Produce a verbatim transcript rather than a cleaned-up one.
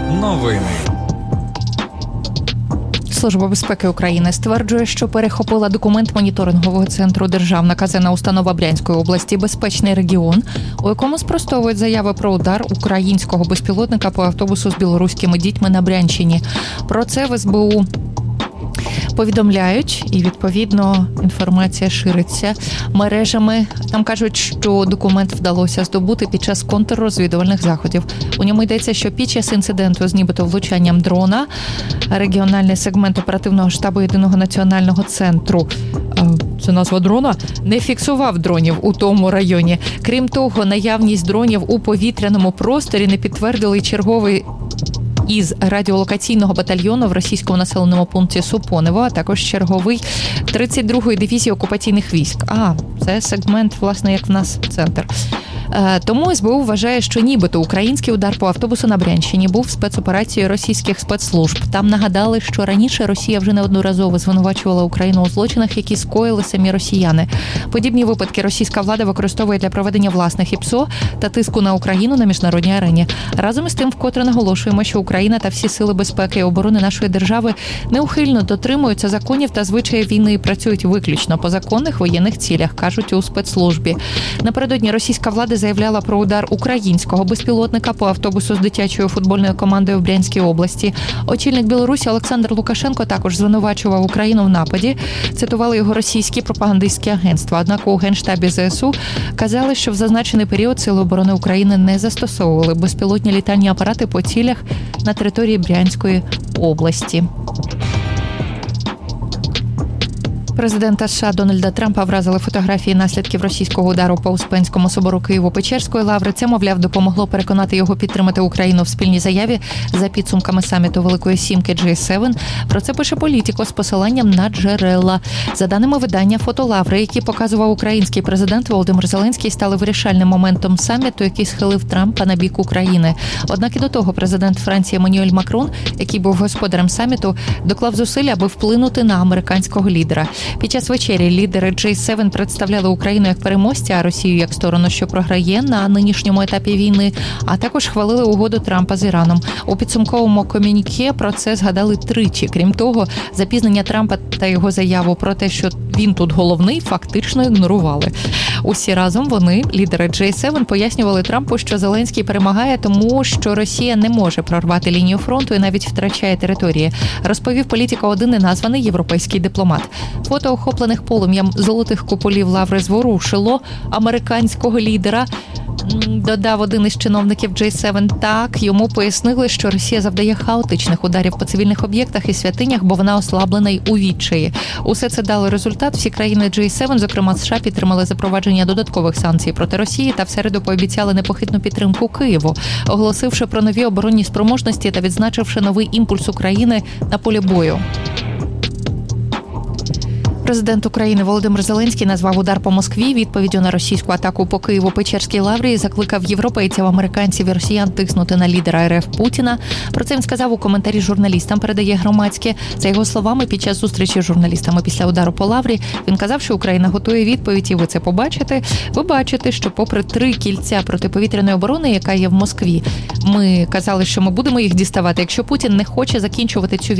Новини. Служба безпеки України стверджує, що перехопила документ моніторингового центру Державна казенна установа Брянської області «Безпечний регіон», у якому спростовують заяви про удар українського безпілотника по автобусу з білоруськими дітьми на Брянщині. Про це в ес бе у повідомляють, і, відповідно, інформація шириться мережами. Там кажуть, що документ вдалося здобути під час контррозвідувальних заходів. У ньому йдеться, що під час інциденту з нібито влучанням дрона регіональний сегмент оперативного штабу Єдиного національного центру, це назва дрона, не фіксував дронів у тому районі. Крім того, наявність дронів у повітряному просторі не підтвердили черговий із радіолокаційного батальйону в російському населеному пункті Супонево, а також черговий тридцять другої дивізії окупаційних військ. А, це сегмент, власне, як в нас центр. Тому ес бе у вважає, що нібито український удар по автобусу на Брянщині був спецоперацією російських спецслужб. Там нагадали, що раніше Росія вже неодноразово звинувачувала Україну у злочинах, які скоїли самі росіяни. Подібні випадки російська влада використовує для проведення власних ІПСО та тиску на Україну на міжнародній арені. Разом із тим, вкотре наголошуємо, що Україна та всі сили безпеки і оборони нашої держави неухильно дотримуються законів та звичаїв війни і працюють виключно по законних воєнних цілях, кажуть у спецслужбі. Напередодні російська влада заявляла про удар українського безпілотника по автобусу з дитячою футбольною командою в Брянській області. Очільник Білорусі Олександр Лукашенко також звинувачував Україну в нападі. Цитували його російські пропагандистські агентства. Однак у Генштабі зе ес у казали, що в зазначений період Сили оборони України не застосовували безпілотні літальні апарати по цілях на території Брянської області. Президента США Дональда Трампа вразили фотографії наслідків російського удару по Успенському собору Києво-Печерської лаври. Це, мовляв, допомогло переконати його підтримати Україну в спільній заяві за підсумками саміту Великої Сімки джей севен. Про це пише Політіко з посиланням на джерела. За даними видання, фотолаври, які показував український президент Володимир Зеленський, стали вирішальним моментом саміту, який схилив Трампа на бік України. Однак і до того президент Франції Еммануель Макрон, який був господарем саміту, доклав зусиль, аби вплинути на американського лідера. Під час вечері лідери джей севен представляли Україну як переможця, а Росію як сторону, що програє на нинішньому етапі війни, а також хвалили угоду Трампа з Іраном. У підсумковому комюніке про це згадали тричі. Крім того, запізнення Трампа та його заяву про те, що він тут головний, фактично ігнорували. Усі разом вони, лідери джей севен, пояснювали Трампу, що Зеленський перемагає, тому що Росія не може прорвати лінію фронту і навіть втрачає території, розповів Політіко один неназваний європейський дипломат. Фото охоплених полум'ям золотих куполів лаври зворушило американського лідера, додав один із чиновників джей севен. Так, йому пояснили, що Росія завдає хаотичних ударів по цивільних об'єктах і святинях, бо вона ослаблена й у відчаї. Усе це дало результат. Всі країни джей севен, зокрема США, підтримали запровадження додаткових санкцій проти Росії та в середу пообіцяли непохитну підтримку Києву, оголосивши про нові оборонні спроможності та відзначивши новий імпульс України на полі бою. Президент України Володимир Зеленський назвав удар по Москві відповіддю на російську атаку по Києво-Печерській лаврі і закликав європейців, американців і росіян тиснути на лідера ер еф Путіна. Про це він сказав у коментарі журналістам, передає Громадське. За його словами, під час зустрічі з журналістами після удару по лаврі, він казав, що Україна готує відповідь, і ви це побачите. Ви бачите, що попри три кільця протиповітряної оборони, яка є в Москві, ми казали, що ми будемо їх діставати, якщо Путін не хоче закінчувати цю війну.